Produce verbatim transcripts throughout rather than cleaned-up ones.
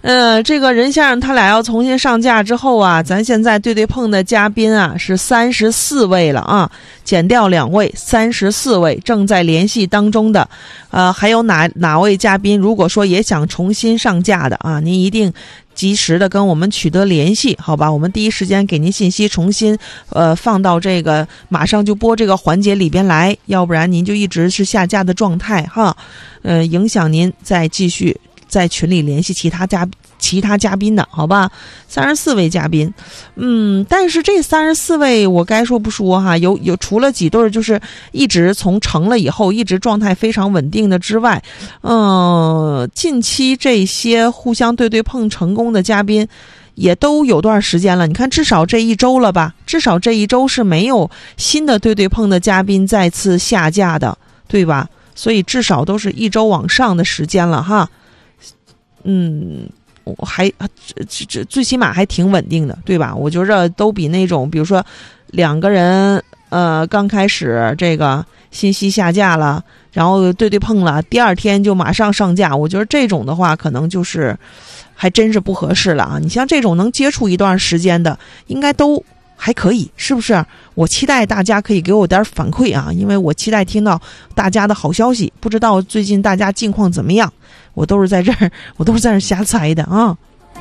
呃，这个任先生他俩要重新上架之后啊，咱现在对对碰的嘉宾啊是三十四位了啊，减掉两位，三十四位正在联系当中的。呃，还有哪哪位嘉宾如果说也想重新上架的啊，您一定及时的跟我们取得联系，好吧？我们第一时间给您信息，重新呃放到这个马上就播这个环节里边来，要不然您就一直是下架的状态哈，呃，影响您再继续在群里联系其他嘉其他嘉宾的，好吧？三十四位嘉宾，嗯，但是这三十四位我该说不说哈，有有除了几对就是一直从成了以后一直状态非常稳定的之外，嗯、呃，近期这些互相对对碰成功的嘉宾也都有段时间了，你看至少这一周了吧，至少这一周是没有新的对对碰的嘉宾再次下架的，对吧？所以至少都是一周往上的时间了哈。嗯，我还这这最起码还挺稳定的，对吧？我觉着都比那种比如说两个人呃刚开始这个信息下架了，然后对对碰了，第二天就马上上架，我觉得这种的话可能就是还真是不合适了啊。你像这种能接触一段时间的，应该都还可以，是不是？我期待大家可以给我点反馈啊，因为我期待听到大家的好消息。不知道最近大家近况怎么样？我都是在这儿，我都是在这儿瞎猜的啊。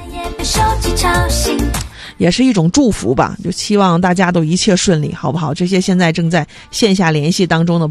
也是一种祝福吧，就希望大家都一切顺利，好不好？这些现在正在线下联系当中的